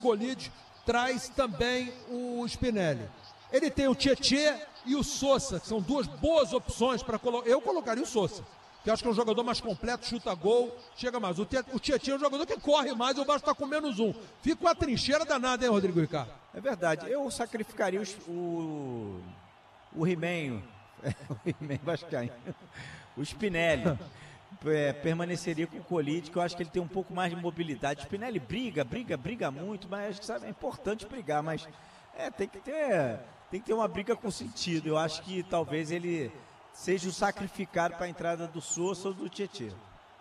Golide traz também o Spinelli. Ele tem o Tietê e o Sousa, que são duas boas opções para colocar. Eu colocaria o Sousa, que eu acho que é um jogador mais completo, chuta gol, chega mais. O Tietê é um jogador que corre mais, o Vasco está com -1. Fica com a trincheira danada, hein, Rodrigo Ricardo? É verdade. Eu sacrificaria o He-Man, o He-Man vascaíno, o Spinelli. Permaneceria com o Golide, que eu acho que ele tem um pouco mais de mobilidade. O Spinelli briga muito, mas sabe, é importante brigar, mas tem que ter uma briga com sentido. Eu acho que talvez ele seja o sacrificado para a entrada do Sousa ou do Tietê.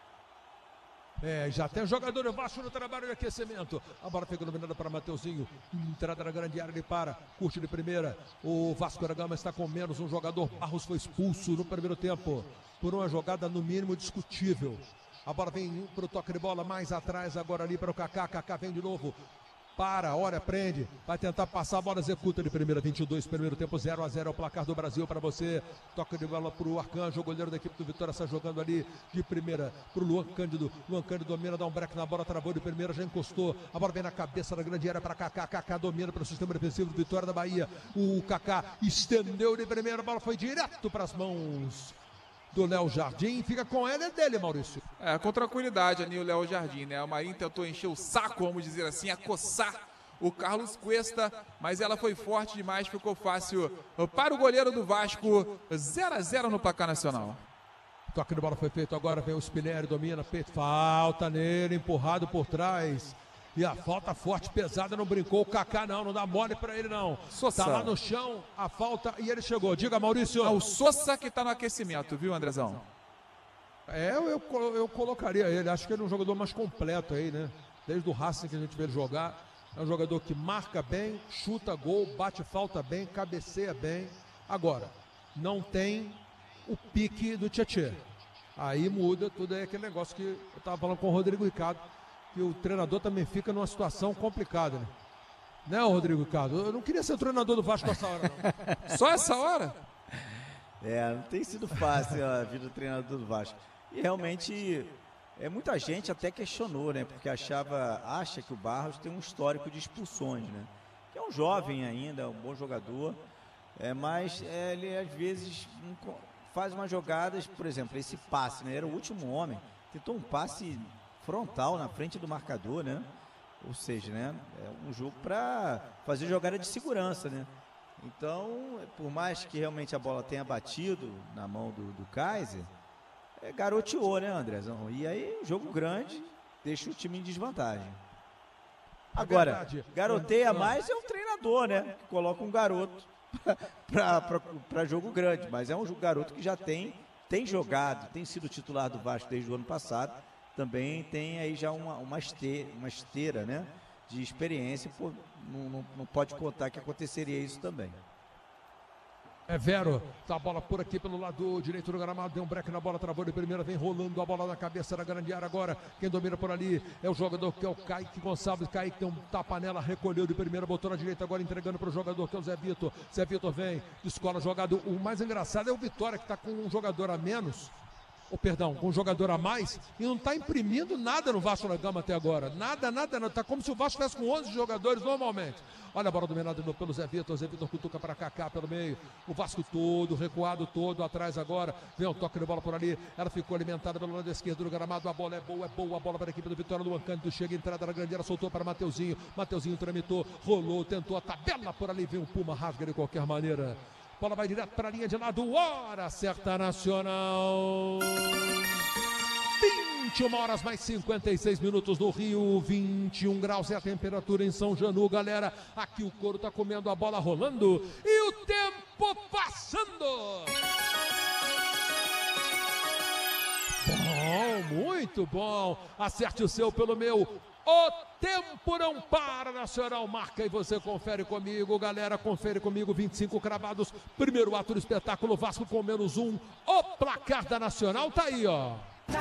Já tem jogador do Vasco no trabalho de aquecimento. A bola fica dominada para Mateuzinho. Entrada na grande área, ele para, curte de primeira. O Vasco da Gama está com menos um jogador. Barros foi expulso no primeiro tempo por uma jogada no mínimo discutível. A bola vem para o toque de bola mais atrás, agora ali para o Kaká. Kaká vem de novo. Para, olha, prende, vai tentar passar, a bola executa de primeira, 22, primeiro tempo, 0-0 é o placar do Brasil para você. Toca de bola para o Arcanjo, o goleiro da equipe do Vitória está jogando ali de primeira para o Luan Cândido. Luan Cândido domina, dá um break na bola, travou de primeira, já encostou. A bola vem na cabeça da grande área para Kaká. Kaká domina para o sistema defensivo do Vitória da Bahia. O Kaká estendeu de primeira, a bola foi direto para as mãos do Léo Jardim, fica com ela, é dele, Maurício. Com tranquilidade ali o Léo Jardim, né? O Marinho tentou encher o saco, vamos dizer assim, acossar o Carlos Cuesta, mas ela foi forte demais, ficou fácil para o goleiro do Vasco, 0-0 no placar nacional. Toque de bola foi feito, agora vem o Spinelli, domina, peito, falta nele, empurrado por trás. E a falta forte, pesada, não brincou o Kaká, não dá mole pra ele, não. Sousa. Tá lá no chão, a falta, e ele chegou. Diga, Maurício. O Sousa que tá no aquecimento, viu, Andrezão? Eu colocaria ele, acho que ele é um jogador mais completo aí, né? Desde o Racing que a gente vê ele jogar. É um jogador que marca bem, chuta gol, bate falta bem, cabeceia bem. Agora, não tem o pique do Tietê. Aí muda tudo, é aquele negócio que eu tava falando com o Rodrigo Ricardo, que o treinador também fica numa situação complicada, né? Né, Rodrigo Ricardo? Eu não queria ser o treinador do Vasco essa hora, não. Só essa hora? Não tem sido fácil a vida do treinador do Vasco. E realmente, muita gente até questionou, né? Porque acha que o Barros tem um histórico de expulsões, né? Que é um jovem ainda, um bom jogador, mas ele às vezes faz umas jogadas, por exemplo, esse passe, né? Era o último homem, tentou um passe frontal na frente do marcador, né? Ou seja, né? É um jogo para fazer jogada de segurança, né? Então, por mais que realmente a bola tenha batido na mão do Kaiser, garoteou, né, Andrezão? E aí, jogo grande, deixa o time em desvantagem. Agora, garoteia mais é um treinador, né? Que coloca um garoto para jogo grande, mas é um garoto que já tem jogado, tem sido titular do Vasco desde o ano passado. Também tem aí já uma esteira, né, de experiência, não pode contar que aconteceria isso também. Vero, tá a bola por aqui pelo lado direito do gramado, deu um break na bola, travou de primeira, vem rolando a bola na cabeça da grande área agora, quem domina por ali é o jogador que é o Kaique Gonçalves. Kaique tem um tapa nela, recolheu de primeira, botou na direita, agora entregando para o jogador que é o Zé Vitor. Zé Vitor vem, descola jogado. O mais engraçado é o Vitória, que está com um jogador a menos, com um jogador a mais, e não está imprimindo nada no Vasco da Gama até agora. Nada. Está como se o Vasco estivesse com 11 jogadores normalmente. Olha a bola dominada pelo Zé Vitor. Zé Vitor cutuca para Kaká pelo meio. O Vasco todo, recuado todo, atrás agora. Vem um toque de bola por ali. Ela ficou alimentada pelo lado esquerdo do gramado. A bola é boa. A bola para a equipe do Vitória. Luan Cândido chega, entrada na grande área, soltou para Mateuzinho. Mateuzinho tramitou, rolou, tentou a tabela por ali. Vem um Puma, rasga de qualquer maneira. Bola vai direto para a linha de lado, hora certa nacional. 21 horas mais 56 minutos no Rio, 21 graus é a temperatura em São Janu, galera. Aqui o couro tá comendo, a bola rolando e o tempo passando. Bom, muito bom. Acerte o seu pelo meu. O tempo não para, Nacional marca e você confere comigo, galera, confere comigo, 25 cravados, primeiro ato do espetáculo, Vasco com -1, o placar da Nacional tá aí, ó.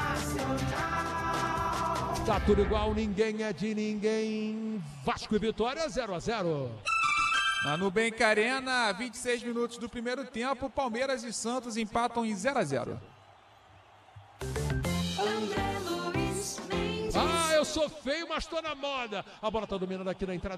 Nacional. Tá tudo igual, ninguém é de ninguém, Vasco e Vitória 0-0. Na Nubank Arena, 26 minutos do primeiro tempo, Palmeiras e Santos empatam em 0-0. sou feio, mas tô na moda. A bola tá dominando aqui na entrada